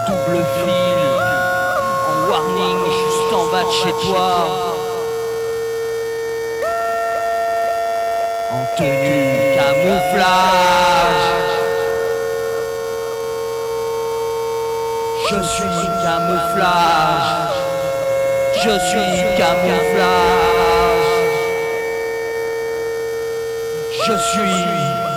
double fil, en warning juste en bas de chez toi, en tenue camouflage. Je suis camouflage, je suis camouflage, je suis